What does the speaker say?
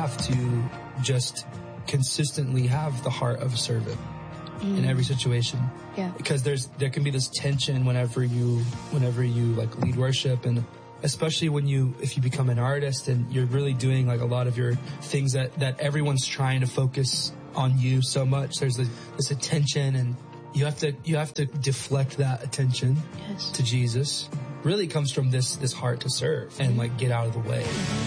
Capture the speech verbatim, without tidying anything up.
have to just consistently have the heart of a servant mm. in every situation. Yeah. Because there's there can be this tension whenever you whenever you like lead worship, and especially when you if you become an artist and you're really doing like a lot of your things that that everyone's trying to focus on you so much. There's this, this attention, and you have to you have to deflect that attention yes. to Jesus. Really comes from this this heart to serve and like get out of the way.